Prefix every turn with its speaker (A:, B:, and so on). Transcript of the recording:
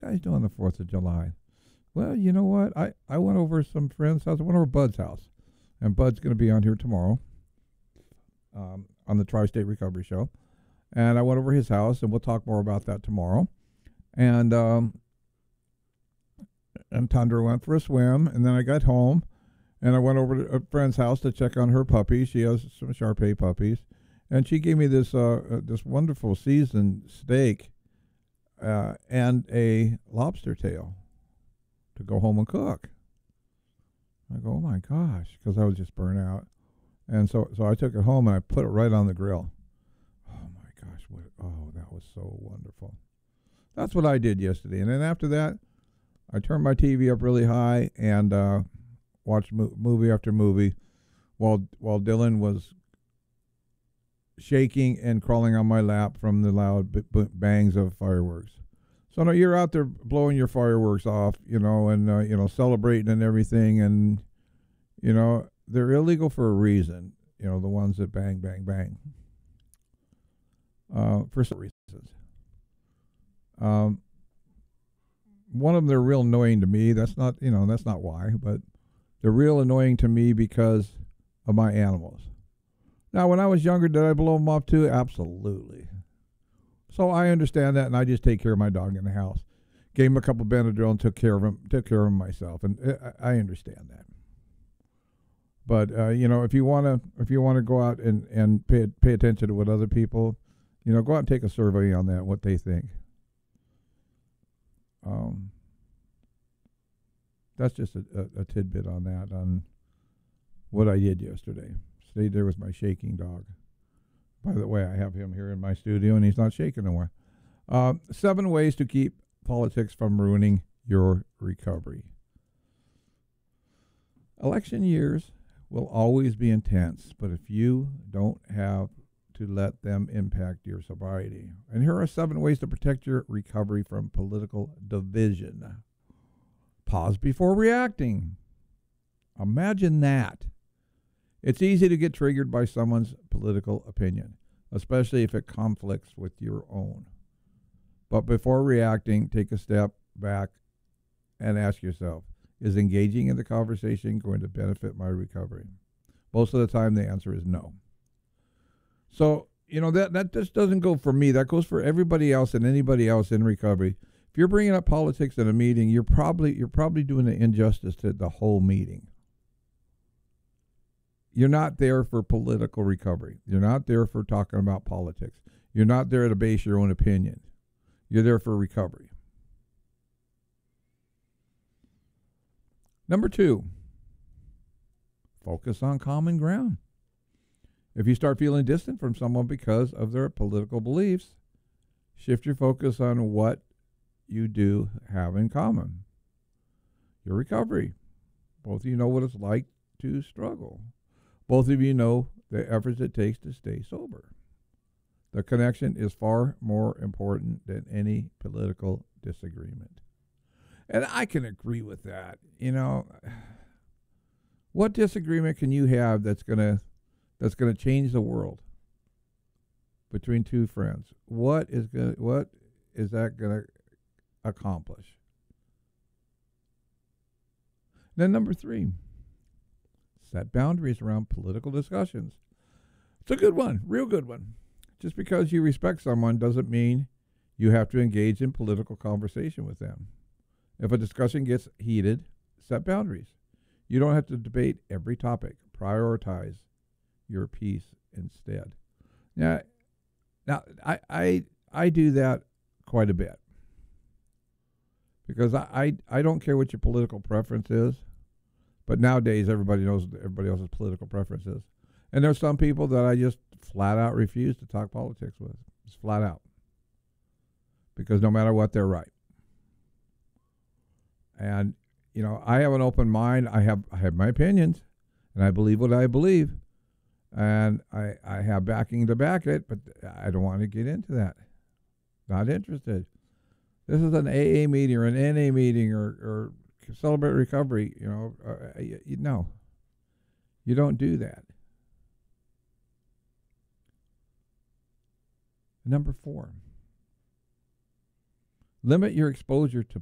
A: guys do on the 4th of July? Well, you know what? I went over some friends' house. I went over Bud's house. And Bud's going to be on here tomorrow on the Tri-State Recovery Show. And I went over his house, and we'll talk more about that tomorrow. And Tundra went for a swim, and then I got home, and I went over to a friend's house to check on her puppies. She has some Shar-Pei puppies. And she gave me this this wonderful seasoned steak and a lobster tail to go home and cook. I go, oh my gosh, because I was just burnt out. And so I took it home and I put it right on the grill. Oh my gosh, that was so wonderful. That's what I did yesterday. And then after that, I turned my TV up really high and watched movie after movie while Dylan was shaking and crawling on my lap from the loud bangs of fireworks. So no, you're out there blowing your fireworks off, and celebrating and everything, and they're illegal for a reason. The ones that bang, bang, bang. For some reasons. One of them, they're real annoying to me. That's not why, but they're real annoying to me because of my animals. Now, when I was younger, did I blow them off too? Absolutely. So I understand that, and I just take care of my dog in the house. Gave him a couple Benadryl and took care of him myself, and I understand that. But if you want to go out and pay attention to what other people, go out and take a survey on that, what they think. That's just a tidbit on that, on what I did yesterday. Stayed there with my shaking dog. By the way, I have him here in my studio, and he's not shaking no more. 7 ways to keep politics from ruining your recovery. Election years will always be intense, but if you don't have to let them impact your sobriety. And here are 7 ways to protect your recovery from political division. Pause before reacting. Imagine that. It's easy to get triggered by someone's political opinion, especially if it conflicts with your own. But before reacting, take a step back and ask yourself, is engaging in the conversation going to benefit my recovery? Most of the time, the answer is no. So, that just doesn't go for me. That goes for everybody else and anybody else in recovery. If you're bringing up politics in a meeting, you're probably doing an injustice to the whole meeting. You're not there for political recovery. You're not there for talking about politics. You're not there to base your own opinion. You're there for recovery. Number 2, focus on common ground. If you start feeling distant from someone because of their political beliefs, shift your focus on what you do have in common. Your recovery. Both of you know what it's like to struggle. Both of you know the efforts it takes to stay sober. The connection is far more important than any political disagreement. And I can agree with that. What disagreement can you have that's gonna change the world between 2 friends? What is that gonna accomplish? Then number 3. Set boundaries around political discussions. It's a good one, real good one. Just because you respect someone doesn't mean you have to engage in political conversation with them. If a discussion gets heated, set boundaries. You don't have to debate every topic. Prioritize your peace instead. Now I do that quite a bit because I don't care what your political preference is. But nowadays, everybody knows what everybody else's political preferences. And there's some people that I just flat out refuse to talk politics with. Just flat out. Because no matter what, they're right. And, I have an open mind. I have my opinions. And I believe what I believe. And I have backing to back it. But I don't want to get into that. Not interested. This is an AA meeting or an NA meeting or Celebrate Recovery, no. You don't do that. Number 4. Limit your exposure to